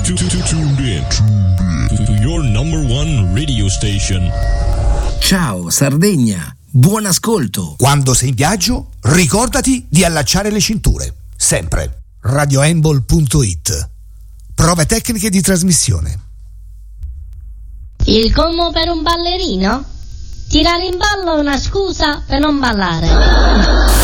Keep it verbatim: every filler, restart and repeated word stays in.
Tuned in to your number one radio station. Ciao Sardegna, buon ascolto. Quando sei in viaggio, ricordati di allacciare le cinture. Sempre. radioembol punto it. Prove tecniche di trasmissione. Il commo per un ballerino? Tirare in ballo è una scusa per non ballare.